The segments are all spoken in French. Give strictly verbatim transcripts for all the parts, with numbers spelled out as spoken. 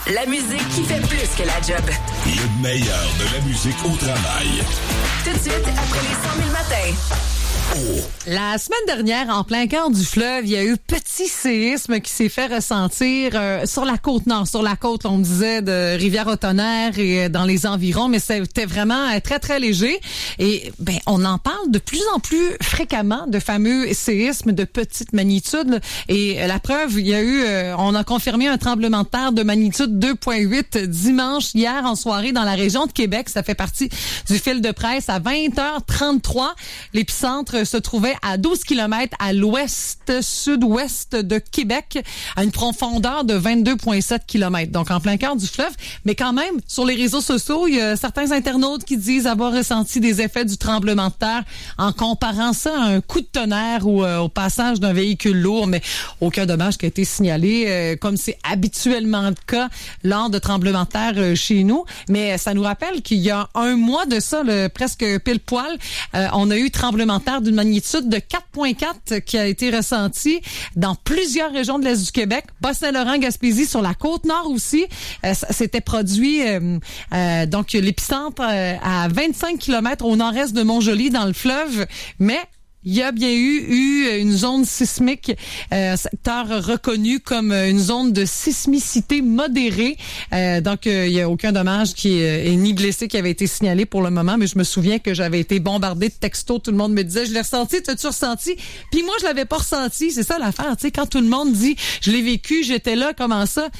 La musique qui fait plus que la job. Le meilleur de la musique au travail. Tout de suite, après les cent mille matins. Oh. La semaine dernière, en plein cœur du fleuve, il y a eu petit séisme qui s'est fait ressentir euh, sur la côte nord, sur la côte, on disait, de Rivière-au-Tonnerre et euh, dans les environs, mais c'était vraiment euh, très, très léger. Et ben, on en parle de plus en plus fréquemment, de fameux séismes de petite magnitude. Et euh, la preuve, il y a eu, euh, on a confirmé un tremblement de terre de magnitude deux virgule huit dimanche, hier en soirée, dans la région de Québec. Ça fait partie du fil de presse à vingt heures trente-trois. L'épicentre se trouvait à douze kilomètres à l'ouest-sud-ouest de Québec, à une profondeur de vingt-deux virgule sept kilomètres, donc en plein cœur du fleuve. Mais quand même, sur les réseaux sociaux, il y a certains internautes qui disent avoir ressenti des effets du tremblement de terre en comparant ça à un coup de tonnerre ou euh, au passage d'un véhicule lourd, mais aucun dommage qui a été signalé, euh, comme c'est habituellement le cas lors de tremblements de terre euh, chez nous. Mais ça nous rappelle qu'il y a un mois de ça, le, presque pile poil, euh, on a eu tremblement de terre d'une magnitude de quatre virgule quatre qui a été ressenti dans plusieurs régions de l'Est du Québec, Bas-Saint-Laurent, Gaspésie, sur la côte nord aussi. Euh, ça s'était produit, euh, euh, donc l'épicentre euh, à vingt-cinq kilomètres au nord-est de Montjoly, dans le fleuve, mais il y a bien eu, eu une zone sismique, euh, secteur reconnu comme une zone de sismicité modérée. Euh, donc, euh, il n'y a aucun dommage qui est, est ni blessé qui avait été signalé pour le moment, mais je me souviens que j'avais été bombardée de textos. Tout le monde me disait, je l'ai ressenti, t'as-tu ressenti? Puis moi, je l'avais pas ressenti. C'est ça l'affaire, tu sais, quand tout le monde dit, je l'ai vécu, j'étais là, comment ça?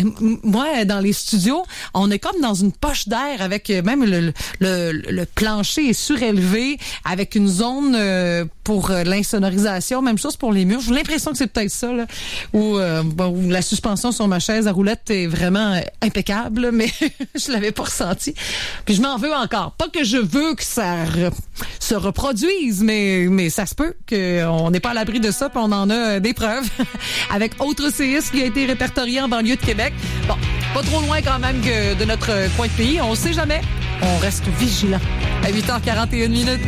Moi, dans les studios, on est comme dans une poche d'air avec même le, le, le plancher est surélevé, avec une zone euh, pour euh, l'insonorisation, même chose pour les murs. J'ai l'impression que c'est peut-être ça, là, où, euh, bon, où la suspension sur ma chaise à roulette est vraiment euh, impeccable, mais je l'avais pas ressenti. Puis je m'en veux encore. Pas que je veux que ça re- se reproduise, mais mais ça se peut qu'on n'est pas à l'abri de ça, puis on en a euh, des preuves. Avec autre séisme qui a été répertorié en banlieue de Québec. Bon, pas trop loin quand même que de notre coin de pays. On sait jamais. On reste vigilant. À huit heures quarante et une minutes.